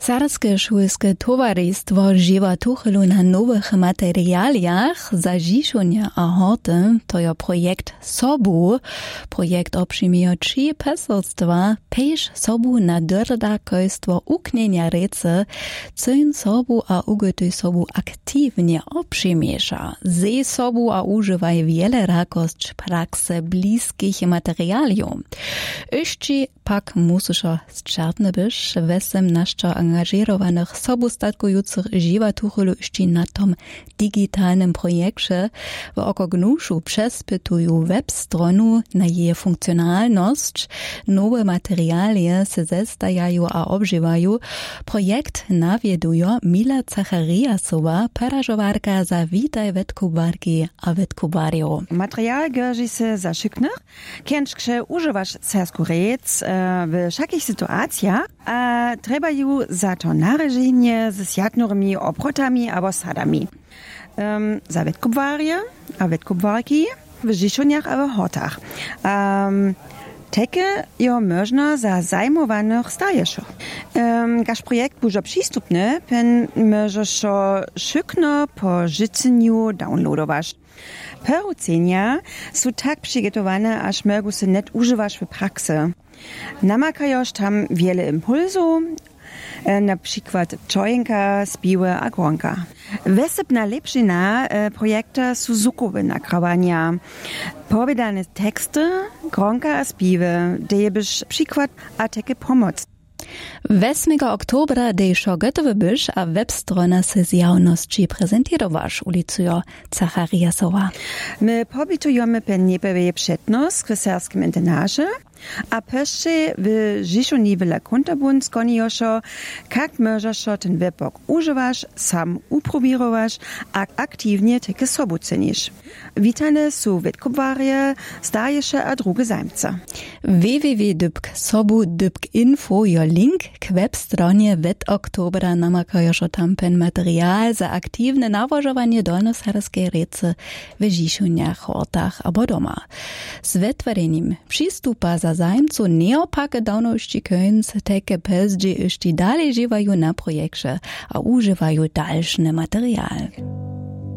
Sarskie szulskie towarzystwo żywa tuchelu na nowych materialiach za żiszonie a horty, to je projekt SOBU. Projekt obejmuje 3 poselstwa, pejš SOBU na drdakojstvo uknienia rece, cyn SOBU a ugotuj SOBU aktywnie obejmieša. Ze SOBU a używaj wiele rakost prakse bliskich materialiów. Jeszcze pak musiszo z Czarnobysz wesem naszczo angażowanych sobustatkujących żywa tuchelu jeszcze na tom digitalnym projekcie w okognuszu przespytują webstronu na jej funkcjonalność, nowe materialie se zestajają a obżywają. Projekt nawieduje Mila Zachariasowa, parażowarka za witaj wetkubarki a wetkubario. Material gierzi se za szyknych, kienczkrze używasz serskurec w wszakich sytuacjach, a treba ju za to narażenie z sjatnymi obrotami albo sadami. Za wetkubwarie a wetkubwarki w żiszoniach a w hortach. Teke jo można za zajmowanych stajeszych. Gaż projekt bużo przystupny, pen możesz szykno po życzeniu downloadować. Perucenia są tak przygotowane, aż mogą się net używać w pracy. Namakajosz tam wiele impulsów, na przykład czojnka, spiły a gronka. Wesebna lepšina projekta są zvukowe nagrawania, povedane teksty, gronka a spiwy, daje byś przykład a takie pomoc. 8. oktobra dejšo gotowy byš a webstrona se z javnosti prezentirowaš, ulicuje Zachariasowa. My pobitujemy penniepewie przednost w serskim internaże, a peszcze w Żiszoni wila kontabund skonioszo, jak możesz ten webok używasz, sam uprobirowasz, a aktywnie takie sobu cenisz. Witane są wetkubwarie, stajesze a drugie zajmce. www.sobu.info jo link k webstronie wet oktobra namakajošo tampen material za aktywne nawożowanie dolnosarskie rece w Žišoniach, hortach abo doma. Z wytworzeniem przystupa za zajmcu neopake dawności kojns teke pezdzi jeszcze dalej żywają na projekcie a używają dalszny material.